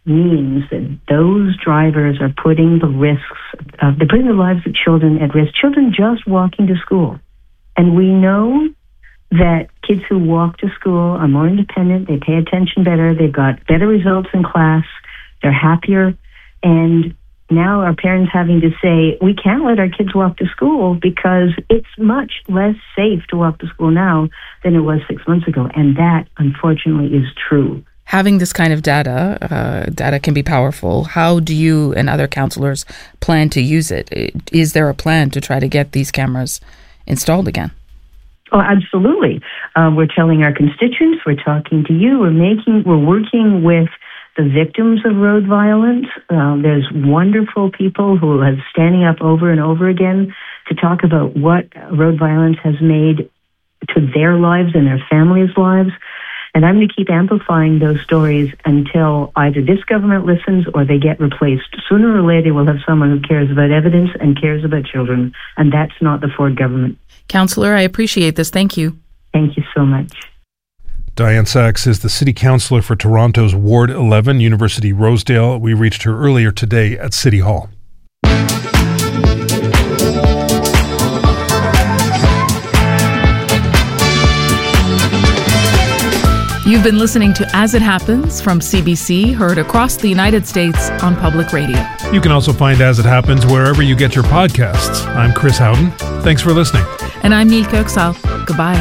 means that those drivers are putting they're putting the lives of children at risk, children just walking to school. And we know that kids who walk to school are more independent, they pay attention better, they've got better results in class, they're happier, and now our parents having to say, we can't let our kids walk to school because it's much less safe to walk to school now than it was 6 months ago. And that, unfortunately, is true. Having this kind of data can be powerful. How do you and other counselors plan to use it? Is there a plan to try to get these cameras installed again? Oh, absolutely. We're telling our constituents, we're talking to you, we're working with the victims of road violence. There's wonderful people who are standing up over and over again to talk about what road violence has made to their lives and their families' lives. And I'm going to keep amplifying those stories until either this government listens or they get replaced. Sooner or later, we'll have someone who cares about evidence and cares about children, and that's not the Ford government. Councillor, I appreciate this. Thank you. Thank you so much. Diane Sachs is the city councillor for Toronto's Ward 11, University Rosedale. We reached her earlier today at City Hall. You've been listening to As It Happens from CBC, heard across the United States on public radio. You can also find As It Happens wherever you get your podcasts. I'm Chris Howden. Thanks for listening. And I'm Nilka Oksal. Goodbye.